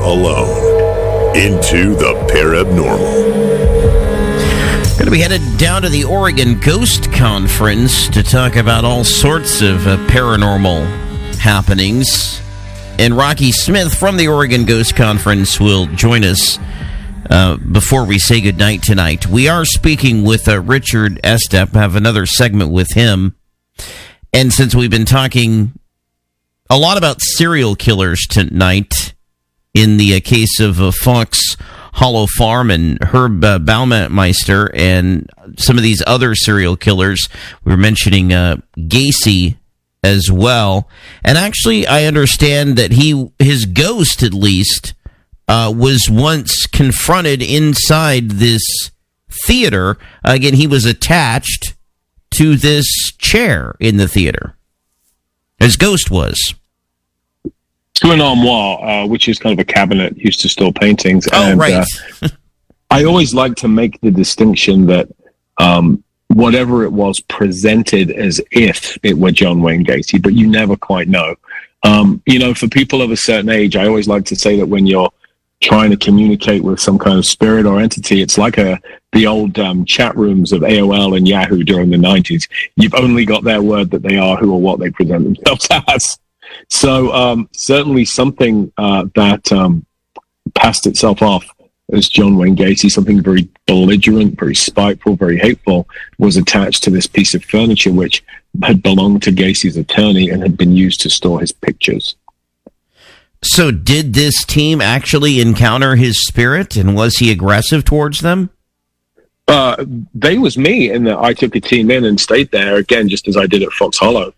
alone into the Parabnormal. Going to be headed down to the Oregon Ghost Conference to talk about all sorts of paranormal happenings. And Rocky Smith from the Oregon Ghost Conference will join us before we say goodnight tonight. We are speaking with Richard Estep, have another segment with him. And since we've been talking a lot about serial killers tonight, in the case of Fox Hollow Farm and Herb Baumeister and some of these other serial killers, we were mentioning Gacy as well. And actually, I understand that his ghost, at least, was once confronted inside this theater. Again, he was attached to this chair in the theater. His ghost was. To an armoire, which is kind of a cabinet used to store paintings. Oh, and, right. I always like to make the distinction that whatever it was presented as if it were John Wayne Gacy, but you never quite know. For people of a certain age, I always like to say that when you're trying to communicate with some kind of spirit or entity, it's like the old chat rooms of AOL and Yahoo during the 90s. You've only got their word that they are who or what they present themselves as. So certainly something that passed itself off as John Wayne Gacy, something very belligerent, very spiteful, very hateful, was attached to this piece of furniture which had belonged to Gacy's attorney and had been used to store his pictures. So did this team actually encounter his spirit, and was he aggressive towards them? They was me, and I took a team in and stayed there, again, just as I did at Fox Hollow.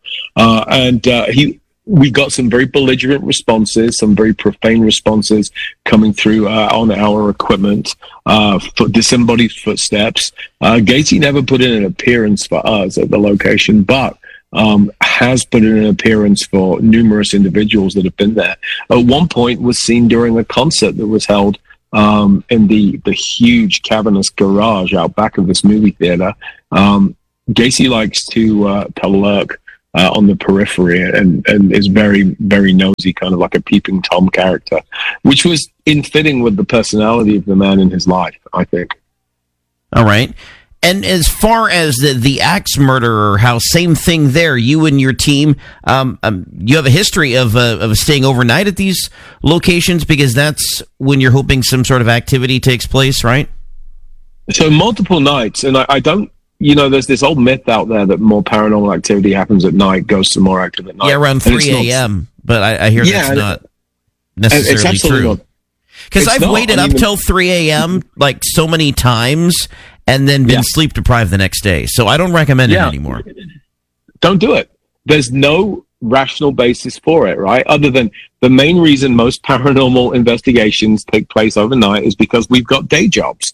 We got some very belligerent responses, some very profane responses coming through on our equipment, disembodied footsteps. Gacy never put in an appearance for us at the location, but has put in an appearance for numerous individuals that have been there. At one point was seen during a concert that was held in the huge cavernous garage out back of this movie theater. Gacy likes to lurk on the periphery and is very, very nosy, kind of like a peeping Tom character, which was in fitting with the personality of the man in his life, I think. All right. And as far as the axe murderer house, same thing there. You and your team, you have a history of staying overnight at these locations, because that's when you're hoping some sort of activity takes place, right? So multiple nights, and I don't, there's this old myth out there that more paranormal activity happens at night, ghosts are more active at night. Yeah, around 3 a.m., but I hear that's not necessarily true. Because I've waited up till 3 a.m. like so many times and then been sleep deprived the next day. So I don't recommend it anymore. Don't do it. There's no rational basis for it, right? Other than the main reason most paranormal investigations take place overnight is because we've got day jobs.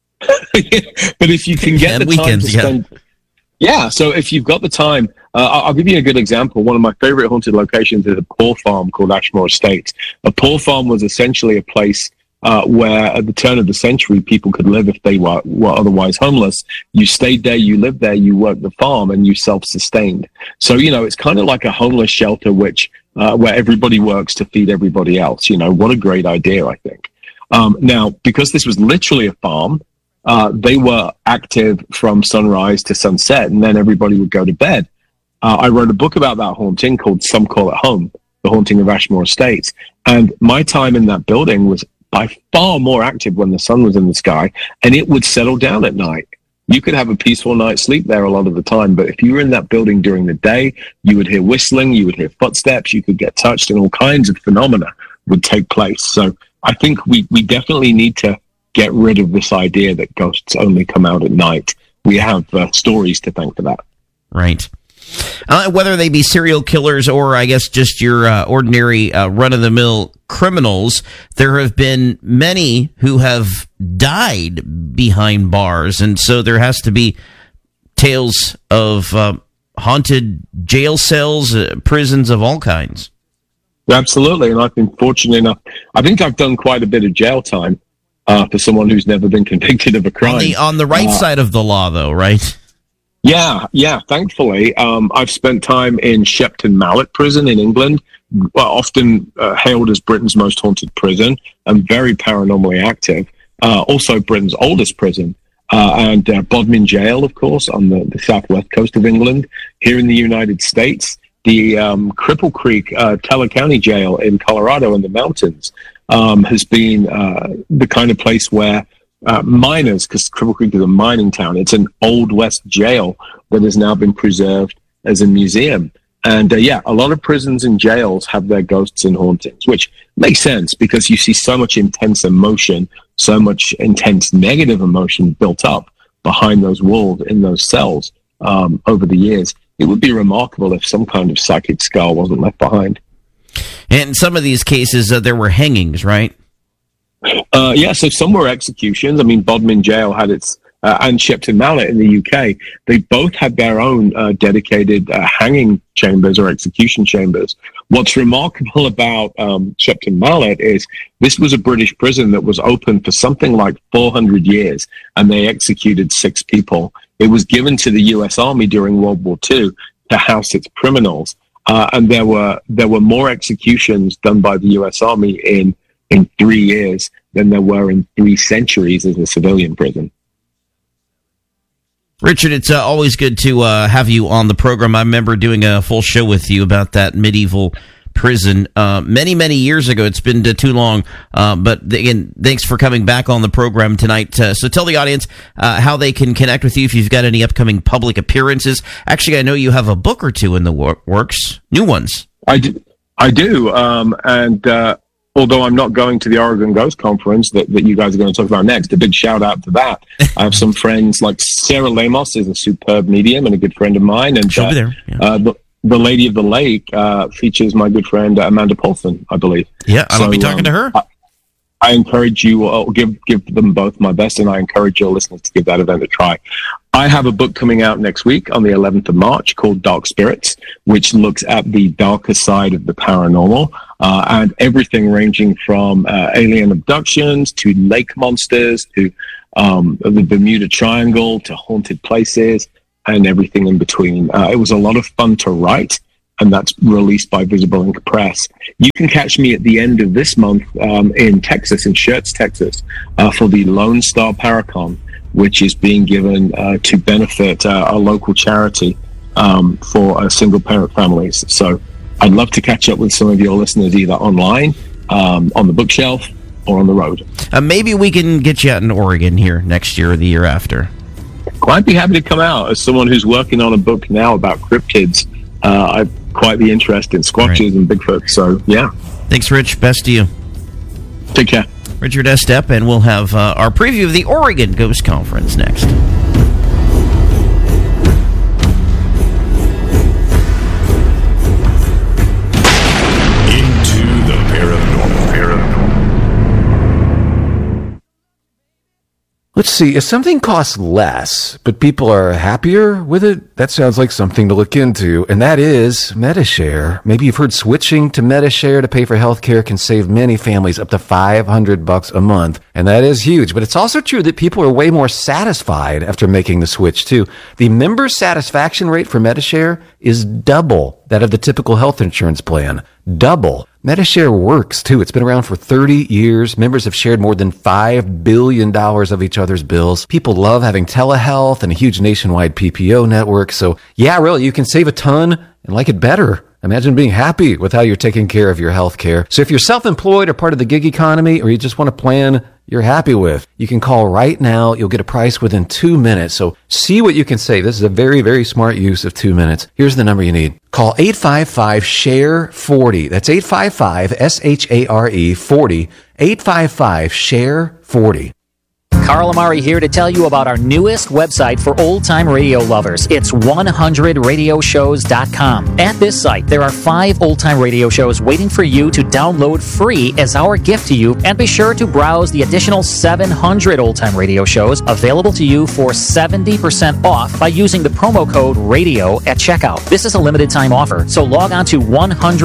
But if you can get the time to spend... Yeah, so if you've got the time... I'll give you a good example. One of my favorite haunted locations is a poor farm called Ashmore Estates. A poor farm was essentially a place where at the turn of the century people could live if they were otherwise homeless. You stayed there, you lived there, you worked the farm, and you self-sustained. So, it's kind of like a homeless shelter where everybody works to feed everybody else. What a great idea, I think. Now, because this was literally a farm, they were active from sunrise to sunset, and then everybody would go to bed. I wrote a book about that haunting called Some Call It Home, The Haunting of Ashmore Estates. And my time in that building was by far more active when the sun was in the sky, and it would settle down at night. You could have a peaceful night's sleep there a lot of the time, but if you were in that building during the day, you would hear whistling, you would hear footsteps, you could get touched, and all kinds of phenomena would take place. So I think we definitely need to get rid of this idea that ghosts only come out at night. We have stories to thank for that. Right. Whether they be serial killers or, I guess, just your ordinary run-of-the-mill criminals, there have been many who have died behind bars, and so there has to be tales of haunted jail cells, prisons of all kinds. Absolutely, and I've been fortunate enough. I think I've done quite a bit of jail time for someone who's never been convicted of a crime. On the right side of the law, though, right? Yeah. Thankfully, I've spent time in Shepton Mallet Prison in England, often hailed as Britain's most haunted prison and very paranormally active. Also Britain's oldest prison. And Bodmin Jail, of course, on the southwest coast of England. Here in the United States, the Cripple Creek Teller County Jail in Colorado in the mountains has been the kind of place where miners, because Cripple Creek is a mining town, it's an Old West jail that has now been preserved as a museum. And a lot of prisons and jails have their ghosts and hauntings, which makes sense because you see so much intense emotion, so much intense negative emotion built up behind those walls in those cells over the years. It would be remarkable if some kind of psychic scar wasn't left behind. And in some of these cases, there were hangings, right? So some were executions. I mean, Bodmin Jail had its, and Shepton Mallet in the UK, they both had their own dedicated hanging chambers or execution chambers. What's remarkable about Shepton Mallet is this was a British prison that was open for something like 400 years, and they executed 6 people. It was given to the U.S. Army during World War II to house its criminals, and there were more executions done by the U.S. Army in 3 years than there were in 3 centuries as a civilian prison. Richard, it's always good to have you on the program. I remember doing a full show with you about that medieval prison many, many years ago. It's been too long, but again, thanks for coming back on the program tonight. So tell the audience how they can connect with you if you've got any upcoming public appearances. Actually, I know you have a book or two in the works, new ones. I do. Although I'm not going to the Oregon Ghost Conference that you guys are going to talk about next, a big shout out to that. I have some friends like Sarah Lamos is a superb medium and a good friend of mine. And she'll be there. Yeah. The Lady of the Lake features my good friend Amanda Paulson, I believe. Yeah, I'll be talking to her. I encourage you, give them both my best, and I encourage your listeners to give that event a try. I have a book coming out next week on the 11th of March called Dark Spirits, which looks at the darker side of the paranormal, and everything ranging from alien abductions to lake monsters to the Bermuda Triangle to haunted places and everything in between. It was a lot of fun to write, and that's released by Visible Ink Press. You can catch me at the end of this month in Texas, in Schertz, Texas, for the Lone Star Paracon, which is being given to benefit a local charity for single-parent families. So I'd love to catch up with some of your listeners either online, on the bookshelf, or on the road. Maybe we can get you out in Oregon here next year or the year after. I'd be happy to come out. As someone who's working on a book now about cryptids, I've quite the interest in Squatches and Bigfoot. So, yeah. Thanks, Rich. Best to you. Take care. Richard Estep, and we'll have our preview of the Oregon Ghost Conference next. Into the paranormal. Let's see, if something costs less, but people are happier with it, that sounds like something to look into, and that is Medi-Share. Maybe you've heard switching to Medi-Share to pay for healthcare can save many families up to $500 a month, and that is huge. But it's also true that people are way more satisfied after making the switch, too. The member satisfaction rate for Medi-Share is double that of the typical health insurance plan. Double. Medi-Share works, too. It's been around for 30 years. Members have shared more than $5 billion of each other's bills. People love having telehealth and a huge nationwide PPO network. So, yeah, really, you can save a ton and like it better. Imagine being happy with how you're taking care of your health care. So if you're self-employed or part of the gig economy, or you just want a plan you're happy with, you can call right now. You'll get a price within 2 minutes. So see what you can save. This is a very, very smart use of 2 minutes. Here's the number you need. Call 855-SHARE-40. That's 855-SHARE-40. 855-SHARE-40. Carl Amari here to tell you about our newest website for old-time radio lovers. It's 100radioshows.com. At this site, there are 5 old-time radio shows waiting for you to download free as our gift to you, and be sure to browse the additional 700 old-time radio shows available to you for 70% off by using the promo code RADIO at checkout. This is a limited-time offer, so log on to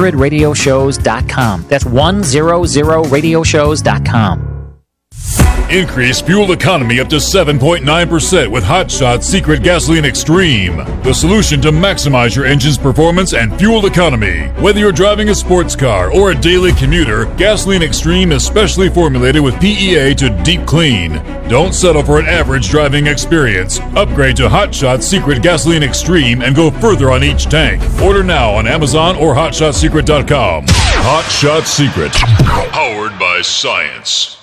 100radioshows.com. That's 100radioshows.com. Increase fuel economy up to 7.9% with Hot Shot Secret Gasoline Extreme, the solution to maximize your engine's performance and fuel economy. Whether you're driving a sports car or a daily commuter, Gasoline Extreme is specially formulated with PEA to deep clean. Don't settle for an average driving experience. Upgrade to Hot Shot Secret Gasoline Extreme and go further on each tank. Order now on Amazon or HotShotSecret.com. Hot Shot Secret. Powered by science.